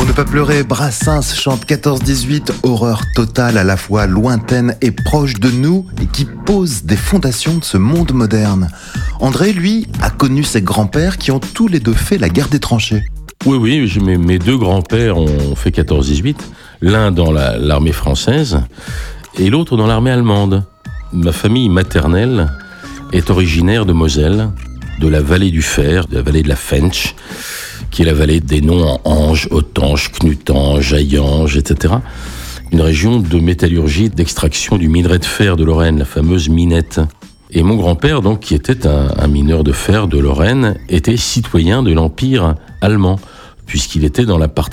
Pour ne pas pleurer, Brassens chante 14-18, horreur totale à la fois lointaine et proche de nous et qui pose des fondations de ce monde moderne. André, lui, a connu ses grands-pères qui ont tous les deux fait la guerre des tranchées. Oui, mes deux grands-pères ont fait 14-18, l'un dans l'armée française et l'autre dans l'armée allemande. Ma famille maternelle est originaire de Moselle, de la vallée du Fer, de la vallée de la Fensch, qui est la vallée des noms en Ange, Autange, Knutange, Hayange, etc. Une région de métallurgie, d'extraction du minerai de fer de Lorraine, la fameuse minette. Et mon grand-père, donc, qui était un mineur de fer de Lorraine, était citoyen de l'Empire allemand, puisqu'il était dans la partie